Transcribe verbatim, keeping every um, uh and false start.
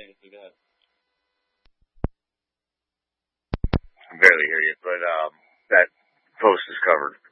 saying, so go ahead. I barely hear you, but um, that post is covered.